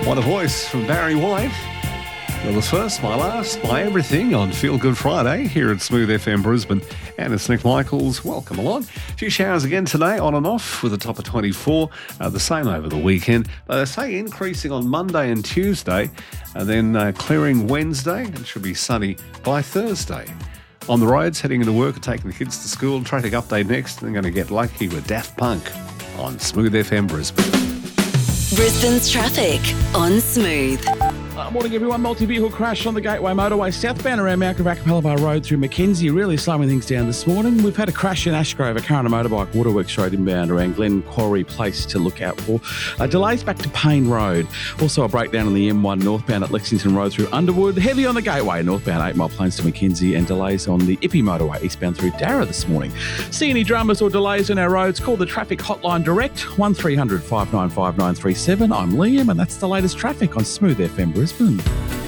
What a voice from Barry White. You're the first, my last, my everything on Feel Good Friday here at Smooth FM Brisbane. And it's Nick Michaels. Welcome along. A few showers again today, on and off, with a top of 24. The same over the weekend. They say increasing on Monday and Tuesday, and then clearing Wednesday. It should be sunny by Thursday. On the roads, heading into work and taking the kids to school. Traffic update next. They're going to get lucky with Daft Punk on Smooth FM Brisbane. Brisbane's traffic on Smooth. Morning everyone. Multi-vehicle crash on the Gateway Motorway southbound around Mount Gravatt Bar Road through Mackenzie, really slowing things down this morning. We've had a crash in Ashgrove, a car and a motorbike, Waterworks Road inbound around Glen Quarry Place to look out for. Delays back to Payne Road. Also a breakdown on the M1 northbound at Lexington Road through Underwood. Heavy on the Gateway northbound 8 Mile Plains to Mackenzie, and delays on the Ippy Motorway eastbound through Darra this morning. See any dramas or delays on our roads, call the traffic hotline direct 1300 595 937. I'm Liam, and that's the latest traffic on Smooth FM Brisbane.